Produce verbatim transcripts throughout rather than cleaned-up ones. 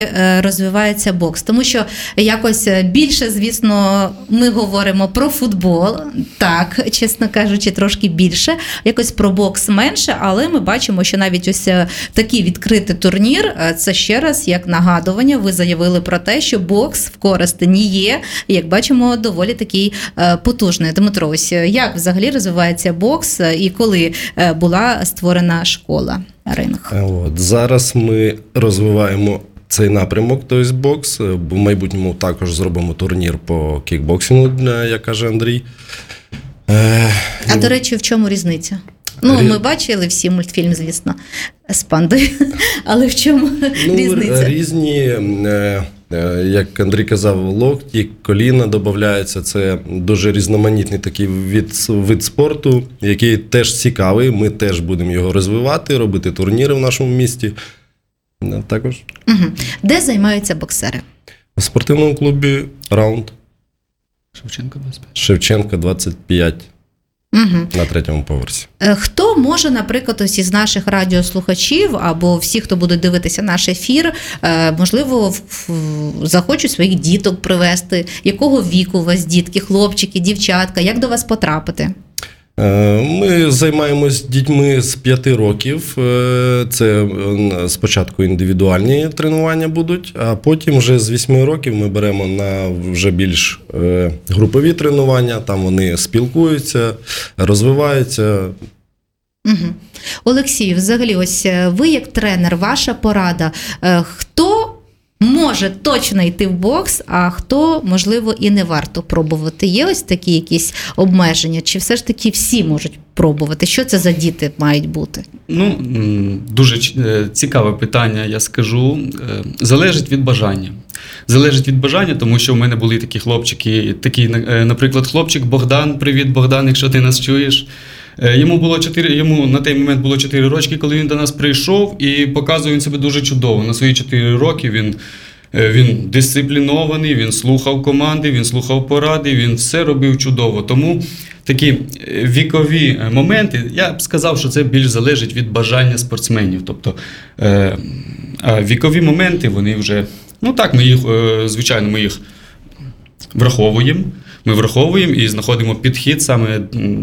розвивається бокс? Тому що якось більше, звісно, ми говоримо про футбол, так, чесно кажучи, трошки більше, якось про бокс менше, але ми бачимо, що навіть ось такий відкритий турнір, це ще раз як нагадування, ви заявили про те, що бокс в Коростені є, як бачимо, доволі такий потужний. Дмитро, ось як взагалі розвивається бокс і коли була створена школа, ринг? От, зараз ми розвиваємо цей напрямок, тобто бокс. В майбутньому також зробимо турнір по кікбоксингу, як каже Андрій. А, до речі, в чому різниця? Ну, Рі... ми бачили всі мультфільм, звісно, з пандою, але в чому ну, різниця? Різні, як Андрій казав, локті, коліна додаються. Це дуже різноманітний такий вид, вид спорту, який теж цікавий. Ми теж будемо його розвивати, робити турніри в нашому місті. Також. Угу. Де займаються боксери? У спортивному клубі «Раунд». Шевченка двадцять п'ять. Шевченка двадцять п'ять. Угу. На третьому поверсі. Хто може, наприклад, ось із наших радіослухачів або всі, хто буде дивитися наш ефір, можливо, захочуть своїх діток привезти? Якого віку у вас дітки, хлопчики, дівчатка? Як до вас потрапити? Ми займаємось дітьми з п'яти років. Це спочатку індивідуальні тренування будуть, а потім вже з вісьми років ми беремо на вже більш групові тренування. Там вони спілкуються, розвиваються. Угу. Олексій, взагалі, ось ви як тренер, ваша порада. Хто може точно йти в бокс, а хто, можливо, і не варто пробувати? Є ось такі якісь обмеження? Чи все ж таки всі можуть пробувати? Що це за діти мають бути? Ну, дуже цікаве питання, я скажу. Залежить від бажання. Залежить від бажання, тому що в мене були такі хлопчики, такий, наприклад, хлопчик Богдан. Привіт, Богдан, якщо ти нас чуєш. Йому було чотири, йому на той момент було чотири рочки, коли він до нас прийшов, і показує він себе дуже чудово. На свої чотири роки він, він дисциплінований, він слухав команди, він слухав поради, він все робив чудово. Тому такі вікові моменти, я б сказав, що це більш залежить від бажання спортсменів. Тобто, е, а вікові моменти, вони вже, ну так, ми їх, е, звичайно, ми їх враховуємо. Ми враховуємо і знаходимо підхід саме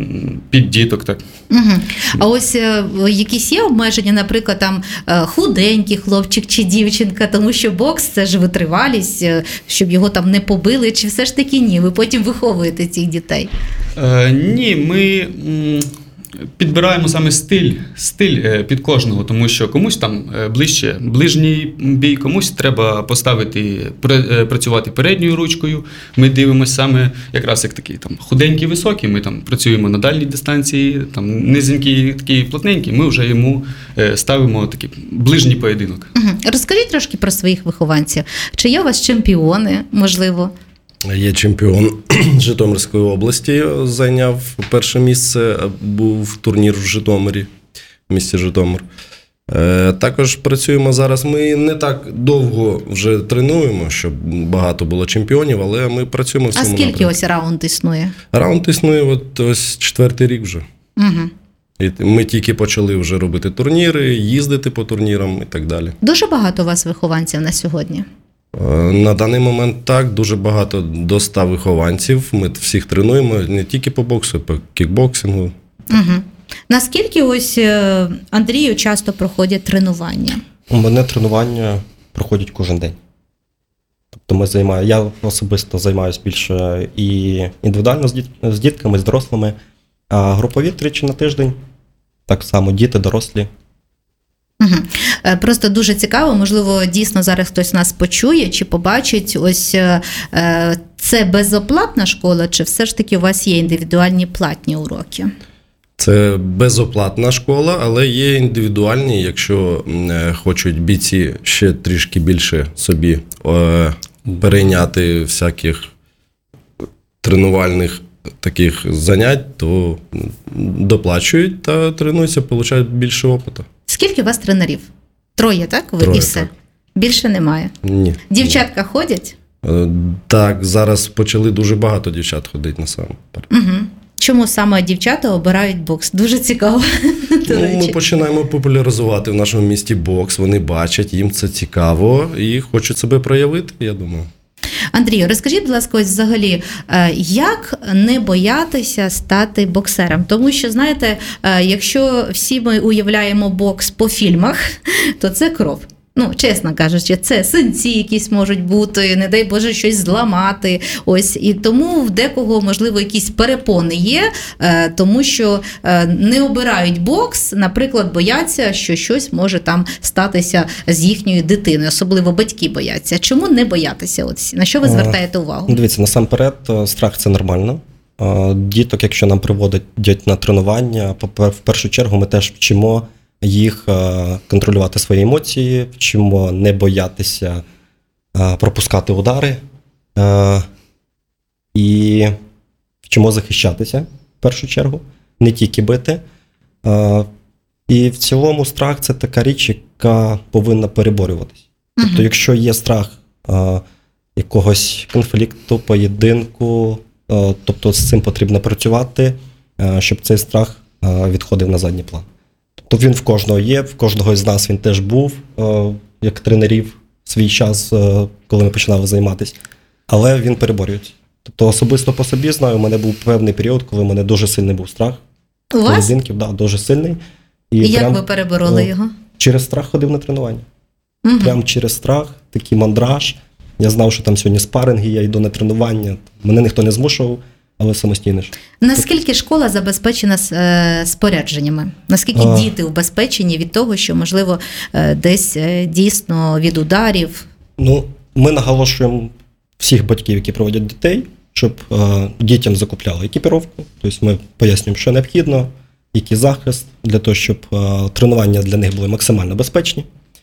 під діток. Так. Угу. А ось е, якісь є обмеження, наприклад, там худенький хлопчик чи дівчинка, тому що бокс – це ж витривалість, щоб його там не побили, чи все ж таки ні? Ви потім виховуєте цих дітей? Е, ні, ми м, підбираємо саме стиль, стиль під кожного, тому що комусь там ближче ближній бій, комусь треба поставити, працювати передньою ручкою. Ми дивимося саме якраз як такі там худенькі, високі, ми там працюємо на дальній дистанції, там низенький, такий плотненький, ми вже йому ставимо такий ближній поєдинок. Угу. Розкажіть трошки про своїх вихованців. Чи є у вас чемпіони, можливо? Є чемпіон Житомирської області, зайняв перше місце, був турнір в Житомирі, в місті Житомир. Також працюємо зараз, ми не так довго вже тренуємо, щоб багато було чемпіонів, але ми працюємо в цьому напрямку. А скільки ось раунд існує? Раунд існує от ось четвертий рік вже. Угу. І ми тільки почали вже робити турніри, їздити по турнірам і так далі. Дуже багато у вас вихованців на сьогодні? На даний момент так, дуже багато, до ста вихованців. Ми всіх тренуємо не тільки по боксу, а по кікбоксингу. Угу. Наскільки ось, Андрію, часто проходять тренування? У мене тренування проходять кожен день. Тобто ми займаємо, я особисто займаюся більше і індивідуально з, діт, з дітками, з дорослими, а групові тричі на тиждень, так само діти, дорослі. Угу. Просто дуже цікаво, можливо, дійсно зараз хтось нас почує чи побачить, ось це безоплатна школа, чи все ж таки у вас є індивідуальні платні уроки? Це безоплатна школа, але є індивідуальні, якщо хочуть бійці ще трішки більше собі перейняти всяких тренувальних таких занять, то доплачують та тренуються, отримують більше опиту. Скільки у вас тренерів? Троє, так? Ви Троє, і все? Так. Більше немає? Ні. Дівчатка ходять? Так, зараз почали дуже багато дівчат ходити насамперед. Угу. Чому саме дівчата обирають бокс? Дуже цікаво. До Ну, ми речі. починаємо популяризувати в нашому місті бокс. Вони бачать, їм це цікаво і хочуть себе проявити, я думаю. Андрію, розкажіть, будь ласка, ось взагалі, е, як не боятися стати боксером? Тому що, знаєте, е, якщо всі ми уявляємо бокс по фільмах, то це кров. Ну, чесно кажучи, це синці якісь можуть бути, не дай Боже, щось зламати. Ось, і тому в декого, можливо, якісь перепони є, е, тому що е, не обирають бокс, наприклад, бояться, що щось може там статися з їхньою дитиною, особливо батьки бояться. Чому не боятися? От, на що ви звертаєте увагу? Ну, дивіться, насамперед, е, страх – це нормально. Е, Діток, якщо нам приводять на тренування, попе- в першу чергу ми теж вчимо їх е, контролювати свої емоції, вчимо не боятися е, пропускати удари е, і вчимо захищатися в першу чергу, не тільки бити. Е, І в цілому страх – це така річ, яка повинна переборюватись. Тобто, Мгм. якщо є страх е, якогось конфлікту, поєдинку, е, тобто з цим потрібно працювати, е, щоб цей страх е, відходив на задній план. Тобто він в кожного є, в кожного з нас він теж був, е, як тренерів в свій час, е, коли ми починали займатися, але він переборюється. Тобто особисто по собі знаю, у мене був певний період, коли в мене дуже сильний був страх. У вас? Поєдинків, да, дуже сильний. І як прям, ви перебороли ну, його? Через страх ходив на тренування. Мгм. Прям через страх, такий мандраж. Я знав, що там сьогодні спаринги, я йду на тренування. Мене ніхто не змушував, але самостійно ж. Наскільки школа забезпечена е, спорядженнями? Наскільки А. діти убезпечені від того, що, можливо, е, десь е, дійсно від ударів? Ну, ми наголошуємо всіх батьків, які проводять дітей, щоб е, дітям закупляли екіпіровку. Тобто ми пояснюємо, що необхідно, який захист, для того, щоб е, тренування для них були максимально безпечні.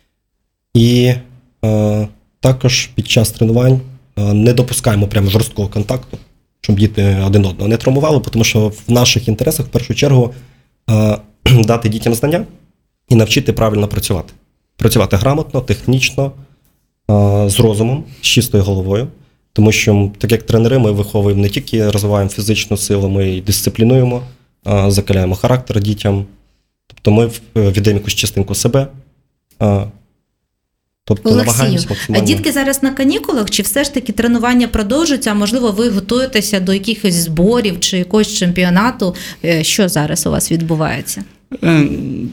І е, також під час тренувань е, не допускаємо прямо жорсткого контакту, щоб діти один одного не травмували, тому що в наших інтересах в першу чергу е, дати дітям знання і навчити правильно працювати. Працювати грамотно, технічно, е, з розумом, з чистою головою. Тому що, так як тренери, ми виховуємо не тільки розвиваємо фізичну силу, ми і дисциплінуємо, е, закаляємо характер дітям. Тобто ми віддаємо якусь частинку себе. е, Тобто Олексію, намагаємося а максимально. дітки зараз на канікулах, чи все ж таки тренування продовжуються, а можливо ви готуєтеся до якихось зборів чи якогось чемпіонату? Е, Що зараз у вас відбувається? Е,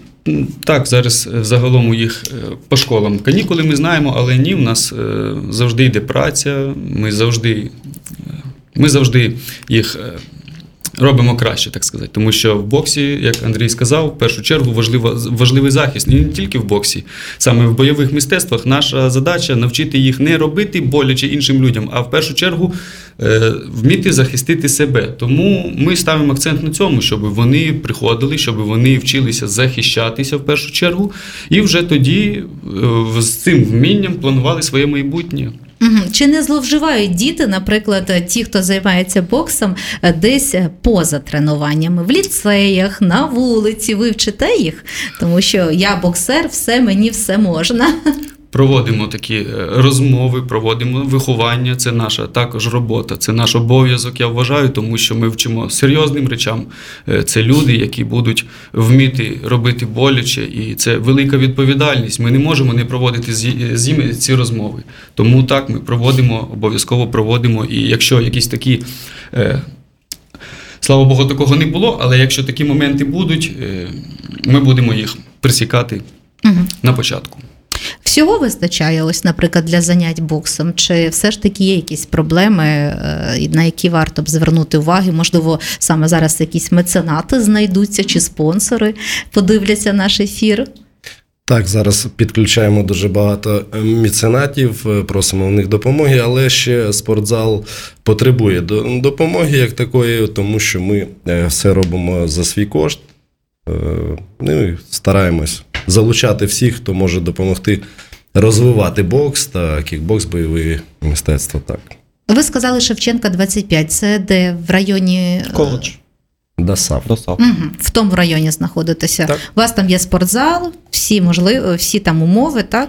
Так, зараз е, загалом у їх е, по школам канікули ми знаємо, але ні, в нас е, завжди йде праця, ми завжди, е, ми завжди їх е, робимо краще, так сказати. Тому що в боксі, як Андрій сказав, в першу чергу важлива, важливий захист. І не тільки в боксі. Саме в бойових мистецтвах наша задача навчити їх не робити боляче іншим людям, а в першу чергу е, вміти захистити себе. Тому ми ставимо акцент на цьому, щоб вони приходили, щоб вони вчилися захищатися в першу чергу, і вже тоді е, з цим вмінням планували своє майбутнє. Мгм. Чи не зловживають діти, наприклад, ті, хто займається боксом, е, десь поза тренуваннями, в ліцеях, на вулиці, ви вчите їх? Тому що я боксер, все, мені все можна. Проводимо такі е, розмови, проводимо виховання. Це наша також робота, це наш обов'язок, я вважаю, тому що ми вчимо серйозним речам. Е, Це люди, які будуть вміти робити боляче, і це велика відповідальність. Ми не можемо не проводити з з ними ці розмови. Тому так, ми проводимо, обов'язково проводимо. І якщо якісь такі, е, слава Богу, такого не було, але якщо такі моменти будуть, е, ми будемо їх присікати Мгм. на початку. Всього вистачає, ось, наприклад, для занять боксом? Чи все ж таки є якісь проблеми, е, на які варто б звернути увагу? Можливо, саме зараз якісь меценати знайдуться, чи спонсори подивляться наш ефір? Так, зараз підключаємо дуже багато меценатів, е, просимо в них допомоги, але ще спортзал потребує до- допомоги як такої, тому що ми е, все робимо за свій кошт. Е, Ну і стараємось залучати всіх, хто може допомогти розвивати бокс та кікбокс, бойові мистецтва. Так. Ви сказали Шевченка двадцять п'ять, це де в районі... е, Коледж, Досав. досав. Мгм. В тому районі знаходитеся. Так. У вас там є спортзал, всі можливо, всі там умови, так?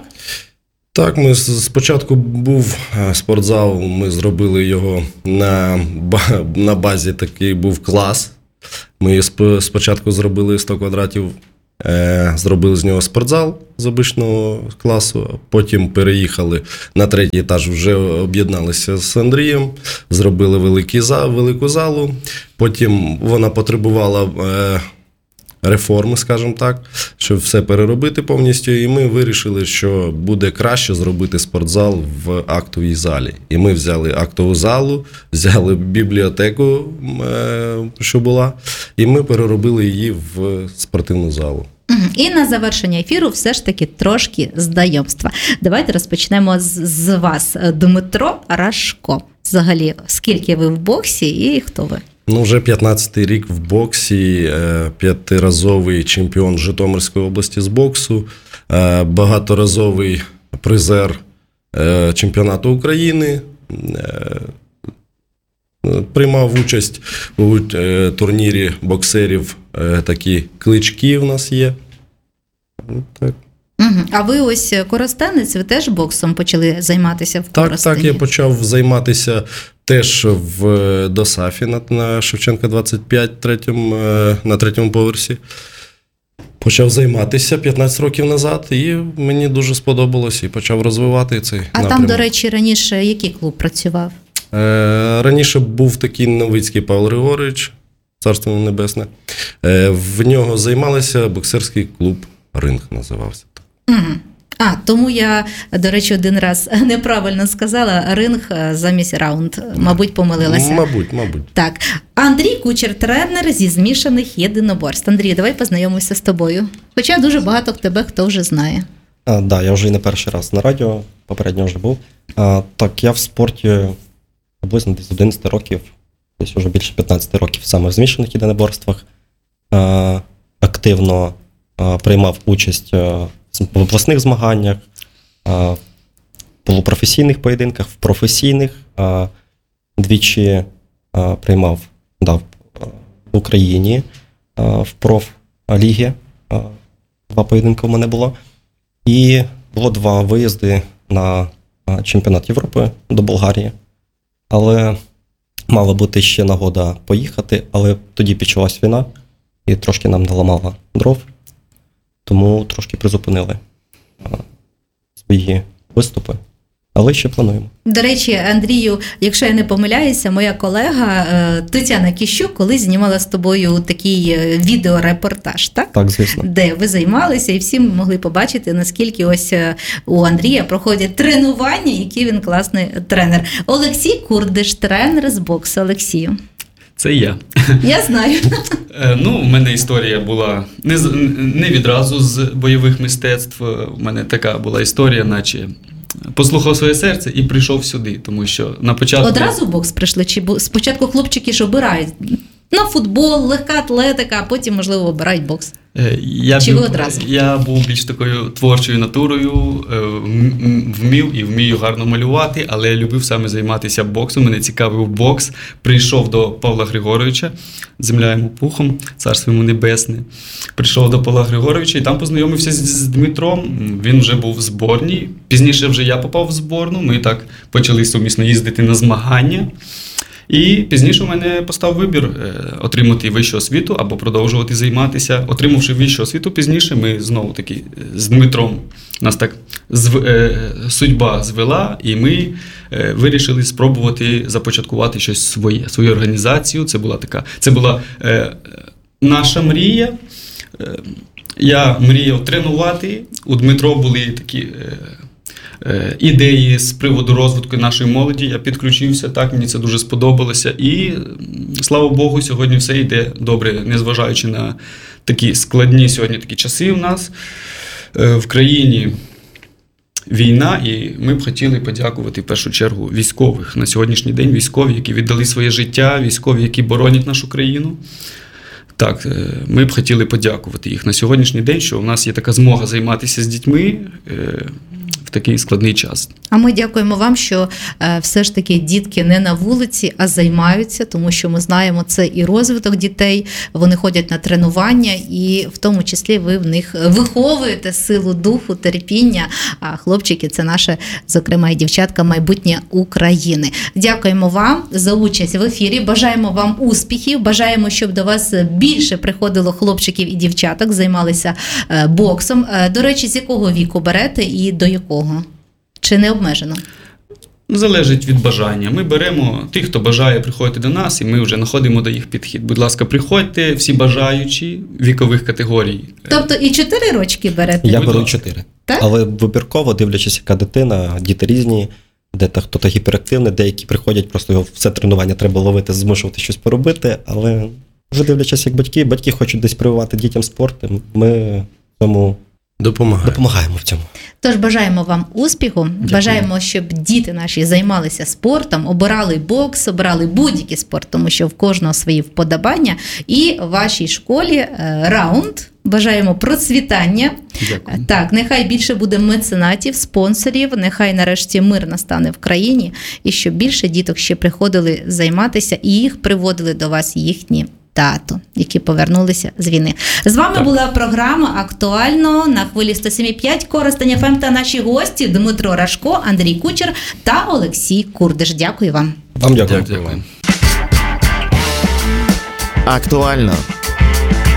Так, ми з- спочатку був е, спортзал, ми зробили його на, ба- на базі, такий був клас. Ми сп- спочатку зробили сто квадратів Е, зробили з нього спортзал з обичного класу, потім переїхали на третій етаж, вже об'єдналися з Андрієм, зробили великий зал, велику залу, потім вона потребувала е, реформи, скажімо так, щоб все переробити повністю, і ми вирішили, що буде краще зробити спортзал в актовій залі. І ми взяли актову залу, взяли бібліотеку, е, що була, і ми переробили її в спортивну залу. І на завершення ефіру все ж таки трошки знайомства. Давайте розпочнемо з, з вас. Дмитро Рашко. Взагалі, скільки ви в боксі і хто ви? Ну, вже п'ятнадцятий рік в боксі, п'ятиразовий чемпіон Житомирської області з боксу, багаторазовий призер чемпіонату України, приймав участь у турнірі боксерів, такі клички в нас є. Так. Угу. А ви ось коростенець, ви теж боксом почали займатися в Так, Коростені? так, я почав займатися теж в ДОСАФі на, на Шевченка двадцять п'ять, третьому, на третьому поверсі. Почав займатися п'ятнадцять років назад, і мені дуже сподобалось, і почав розвивати цей А напрямок. там, до речі, раніше який клуб працював? Е, раніше був такий Новицький Павло Григорович, царство йому небесне. Е, в нього займалися боксерський клуб «Ринг» називався. Угу. А, тому я, до речі, один раз неправильно сказала, ринг замість раунд, мабуть, помилилася. Мабуть, мабуть. Так, Андрій Кучер, тренер зі змішаних єдиноборств. Андрій, давай познайомимося з тобою. Хоча дуже багато тебе хто вже знає. Так, да, я вже і не перший раз на радіо, попередньо вже був. А, так, я в спорті приблизно десь з одинадцяти років, десь вже більше п'ятнадцяти років саме в змішаних єдиноборствах. А, активно а, приймав участь а, в обласних змаганнях, а, в полупрофесійних поєдинках, в професійних. А, двічі а, приймав да, в Україні а, в профлігі. А, два поєдинки в мене було. І було два виїзди на чемпіонат Європи до Болгарії. Але мала бути ще нагода поїхати, але тоді почалась війна і трошки нам наламала дров, тому трошки призупинили свої виступи. Але ще плануємо. До речі, Андрію, якщо я не помиляюся, моя колега Тетяна Кіщук колись знімала з тобою такий відеорепортаж, так? Так, звісно. Де ви займалися, і всі могли побачити, наскільки ось у Андрія проходять тренування, який він класний тренер. Олексій Курдиш, тренер з боксу. Олексію. Це я. Я знаю. Ну, у мене історія була не, не відразу з бойових мистецтв. У мене така була історія, наче послухав своє серце і прийшов сюди, тому що на початку... Одразу в бокс прийшли? Чи спочатку хлопчики ж обирають на футбол, легка атлетика, а потім, можливо, обирають бокс? Я, Чи був, ви одразу? я був більш такою творчою натурою, вмів і вмію гарно малювати, але я любив саме займатися боксом, мене цікавив бокс. Прийшов до Павла Григоровича, земля йому пухом, царство йому небесне. Прийшов до Павла Григоровича і там познайомився з, з Дмитром, він вже був в зборній, пізніше вже я попав в зборну, ми так почали сумісно їздити на змагання. І пізніше у мене постав вибір отримати вищу освіту або продовжувати займатися. Отримавши вищу освіту, пізніше ми знову-таки з Дмитром, нас так зв... судьба звела, і ми вирішили спробувати започаткувати щось своє, свою організацію. Це була така, це була е, наша мрія. Я мріяв тренувати, у Дмитро були такі... Е, ідеї з приводу розвитку нашої молоді, я підключився, так, мені це дуже сподобалося. І, слава Богу, сьогодні все йде добре, незважаючи на такі складні сьогодні такі часи у нас в країні. Війна, і ми б хотіли подякувати в першу чергу військових. На сьогоднішній день військові, які віддали своє життя, військові, які боронять нашу країну. Так, ми б хотіли подякувати їх на сьогоднішній день, що у нас є така змога займатися з дітьми такий складний час. А ми дякуємо вам, що е, все ж таки дітки не на вулиці, а займаються, тому що ми знаємо, це і розвиток дітей, вони ходять на тренування, і в тому числі ви в них виховуєте силу духу, терпіння, а хлопчики – це наше, зокрема, і дівчатка, майбутнє України. Дякуємо вам за участь в ефірі, бажаємо вам успіхів, бажаємо, щоб до вас більше приходило хлопчиків і дівчаток, займалися е, боксом. Е, до речі, з якого віку берете і до якого? Чи не обмежено? Залежить від бажання. Ми беремо тих, хто бажає приходити до нас, і ми вже знаходимо до їх підхід. Будь ласка, приходьте, всі бажаючі вікових категорій. Тобто і чотири рочки берете? Я Будь беру ласка. чотири. Так? Але вибірково, дивлячись, яка дитина, діти різні, де-то хто-то гіперактивний, деякі приходять, просто його все тренування треба ловити, змушувати щось поробити, але вже дивлячись, як батьки, батьки хочуть десь прививати дітям спорт, ми цьому Допомагає. допомагаємо в цьому. Тож бажаємо вам успіху, бажаємо, щоб діти наші займалися спортом, обирали бокс, обирали будь-який спорт, тому що в кожного свої вподобання. І в вашій школі е, раунд. Бажаємо процвітання. Дякую. Так, нехай більше буде меценатів, спонсорів, нехай нарешті мир настане в країні, і щоб більше діток ще приходили займатися, і їх приводили до вас їхні тато, які повернулися з війни. З вами Так. була програма «Актуально» на хвилі сто сім і п'ять Коростень еф ем та наші гості Дмитро Рашко, Андрій Кучер та Олексій Курдиш. Дякую вам. Вам дякую. Дякую. Актуально